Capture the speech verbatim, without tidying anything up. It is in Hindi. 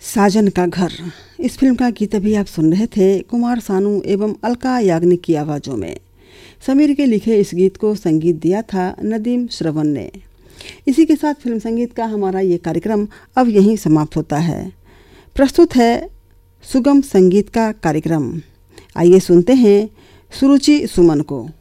साजन का घर, इस फिल्म का गीत अभी आप सुन रहे थे कुमार सानू एवं अलका याग्निक की आवाज़ों में। समीर के लिखे इस गीत को संगीत दिया था नदीम श्रवण ने। इसी के साथ फिल्म संगीत का हमारा ये कार्यक्रम अब यहीं समाप्त होता है। प्रस्तुत है सुगम संगीत का कार्यक्रम। आइए सुनते हैं सुरुचि सुमन को।